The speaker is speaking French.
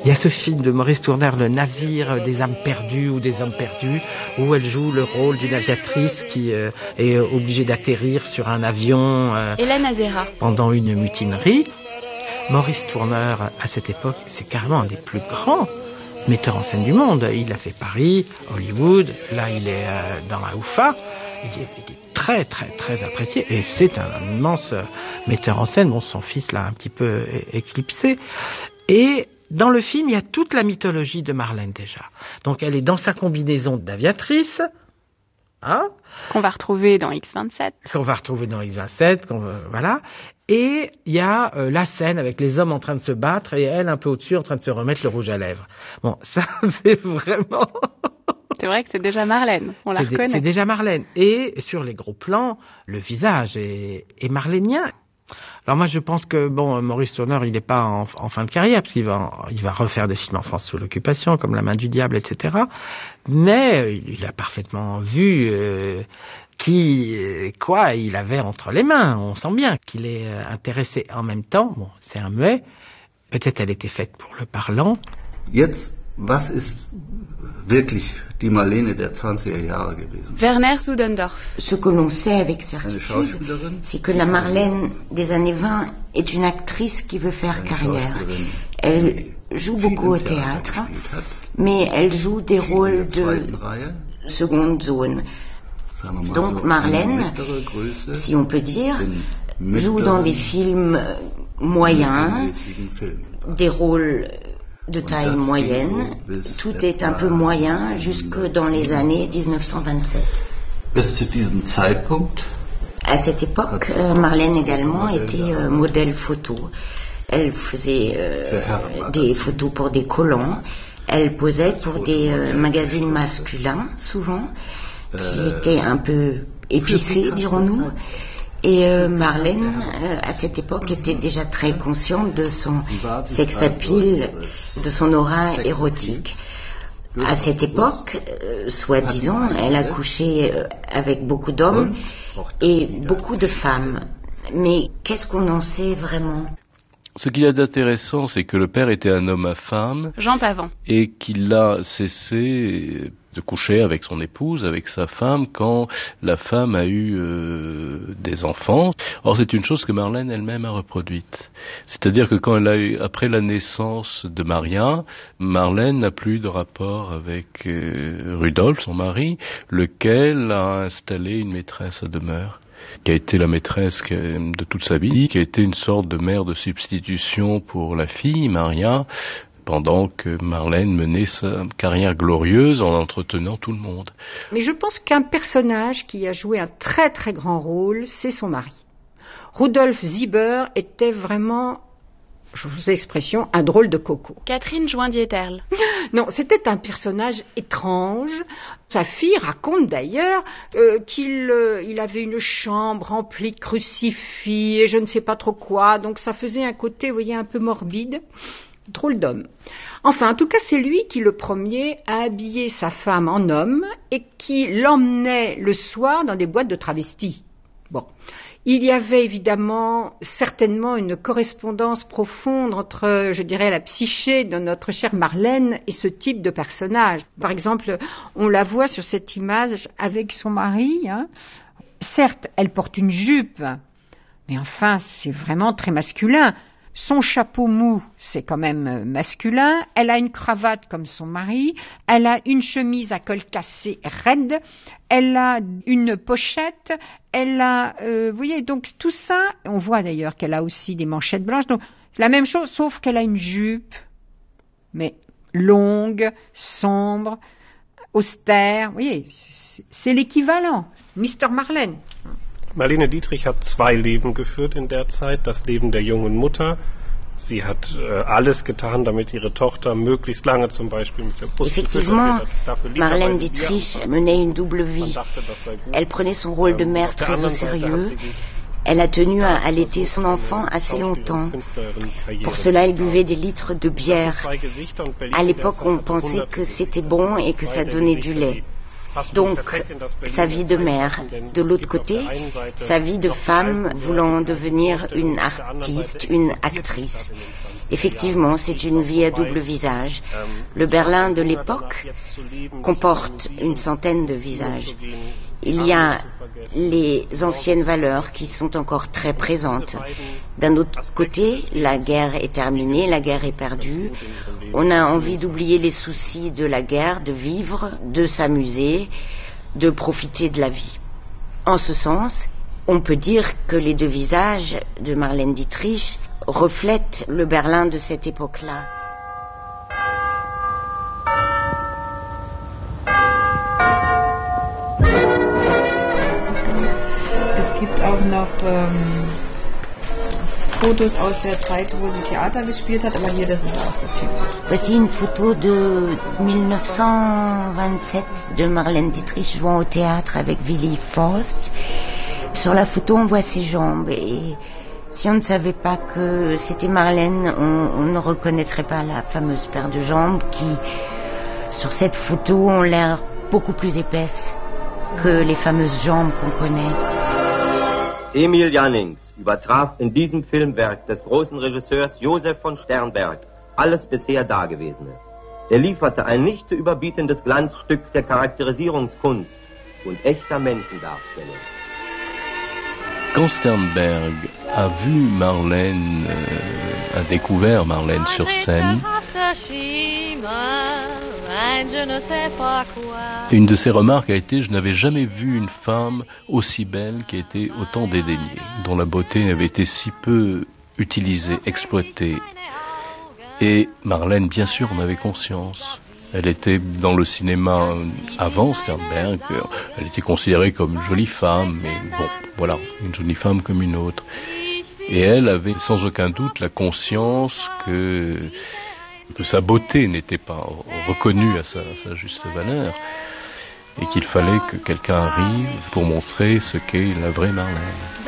Il y a ce film de Maurice Tourner, Le navire des âmes perdues ou des hommes perdus, où elle joue le rôle d'une aviatrice qui est obligée d'atterrir sur un avion Hélène Azera. Pendant une mutinerie. Maurice Tourner, à cette époque, c'est carrément un des plus grands metteurs en scène du monde. Il a fait Paris, Hollywood, là il est dans la UFA. Il est très très très apprécié et c'est un immense metteur en scène. Bon, son fils l'a un petit peu éclipsé. Et dans le film, il y a toute la mythologie de Marlène déjà. Donc elle est dans sa combinaison d'aviatrice, hein, qu'on va retrouver dans X-27. Voilà. Et il y a la scène avec les hommes en train de se battre et elle un peu au-dessus en train de se remettre le rouge à lèvres. Bon, ça c'est vraiment... C'est vrai que c'est déjà Marlène, on la reconnaît. C'est déjà Marlène. Et sur les gros plans, le visage est marlénien. Alors moi je pense que Maurice Tourner il n'est pas en fin de carrière parce qu'il va refaire des films en France sous l'occupation comme La main du diable, etc. Mais il a parfaitement vu quoi il avait entre les mains. On sent bien qu'il est intéressé en même temps. Bon, c'est un muet. Peut-être elle était faite pour le parlant. Jetzt, was ist wirklich die Marlene der 20er Jahre gewesen? Werner Sudendorf. Ce que l'on sait avec certitude, c'est que la Marlène des années 20 est une actrice qui veut faire carrière. Elle joue beaucoup au théâtre, mais elle joue des rôles de seconde zone. Donc Marlène, si on peut dire, joue dans des films moyens, des rôles de taille moyenne. Tout est un peu moyen jusque dans les années 1927. À cette époque, Marlène également était modèle photo. Elle faisait des photos pour des collants. Elle posait pour des magazines masculins, souvent, qui étaient un peu épicés, dirons-nous. Et Marlène, à cette époque, était déjà très consciente de son sex appeal, de son aura érotique. À cette époque, soi-disant, elle a couché avec beaucoup d'hommes et beaucoup de femmes. Mais qu'est-ce qu'on en sait vraiment ? Ce qu'il y a d'intéressant, c'est que le père était un homme à femme. Jean Pavant. Et qu'il a cessé de coucher avec son épouse, avec sa femme, quand la femme a eu des enfants. Or, c'est une chose que Marlène elle-même a reproduite. C'est-à-dire que quand elle a eu, après la naissance de Maria, Marlène n'a plus de rapport avec Rudolf, son mari, lequel a installé une maîtresse à demeure, qui a été la maîtresse de toute sa vie, qui a été une sorte de mère de substitution pour la fille, Maria, pendant que Marlène menait sa carrière glorieuse en entretenant tout le monde. Mais je pense qu'un personnage qui a joué un très très grand rôle, c'est son mari. Rudolf Sieber était vraiment, je vous ai l'expression, un drôle de coco. Catherine Joindieterle. Non, c'était un personnage étrange. Sa fille raconte d'ailleurs qu'il avait une chambre remplie de crucifix et je ne sais pas trop quoi, donc ça faisait un côté, vous voyez, un peu morbide. Drôle d'homme. Enfin, en tout cas, c'est lui qui le premier a habillé sa femme en homme et qui l'emmenait le soir dans des boîtes de travestis. Bon. Il y avait évidemment, certainement, une correspondance profonde entre, je dirais, la psyché de notre chère Marlène et ce type de personnage. Par exemple, on la voit sur cette image avec son mari. Hein. Certes, elle porte une jupe, mais enfin, c'est vraiment très masculin. Son chapeau mou, c'est quand même masculin. Elle a une cravate comme son mari. Elle a une chemise à col cassé raide. Elle a une pochette. Elle a, vous voyez, donc tout ça. On voit d'ailleurs qu'elle a aussi des manchettes blanches. Donc la même chose, sauf qu'elle a une jupe, mais longue, sombre, austère. Vous voyez, c'est l'équivalent. Mr. Marlène. Marlene Dietrich hat zwei Leben geführt in der Zeit. Das Leben der jungen Mutter. Sie hat alles getan, damit ihre Tochter möglichst lange zum Beispiel mit der Brust Effectivement, Marlène Dietrich menait une double vie. Elle prenait son rôle de mère très au sérieux. Elle a tenu à allaiter son enfant assez longtemps. Pour cela, elle buvait des litres de bière. À l'époque, on pensait que c'était bon et que ça donnait du lait. Donc, sa vie de mère. De l'autre côté, sa vie de femme voulant devenir une artiste, une actrice. Effectivement, c'est une vie à double visage. Le Berlin de l'époque comporte une centaine de visages. Il y a les anciennes valeurs qui sont encore très présentes. D'un autre côté, la guerre est terminée, la guerre est perdue. On a envie d'oublier les soucis de la guerre, de vivre, de s'amuser, de profiter de la vie. En ce sens, on peut dire que les deux visages de Marlène Dietrich reflètent le Berlin de cette époque-là. Es gibt auch noch Fotos aus der Zeit, wo sie Theater gespielt hat, aber hier, das ist auch so typisch. Voici une photo de 1927 de Marlène Dietrich jouant au théâtre avec Willy Forst. Sur la photo, on voit ses jambes et si on ne savait pas que c'était Marlène, on ne reconnaîtrait pas la fameuse paire de jambes qui, sur cette photo, ont l'air beaucoup plus épaisses que les fameuses jambes qu'on connaît. Emil Jannings übertraf in diesem Filmwerk des großen Regisseurs Josef von Sternberg alles bisher Dagewesene. Er lieferte ein nicht zu überbietendes Glanzstück der Charakterisierungskunst und echter Menschendarstellung. Quand Sternberg a vu Marlène, a découvert Marlène sur scène, une de ses remarques a été: je n'avais jamais vu une femme aussi belle qui a été autant dédaignée, dont la beauté avait été si peu utilisée, exploitée. Et Marlène, bien sûr, en avait conscience. Elle était dans le cinéma avant Sternberg, elle était considérée comme une jolie femme, mais bon, voilà, une jolie femme comme une autre. Et elle avait sans aucun doute la conscience que sa beauté n'était pas reconnue à sa juste valeur, et qu'il fallait que quelqu'un arrive pour montrer ce qu'est la vraie Marlène.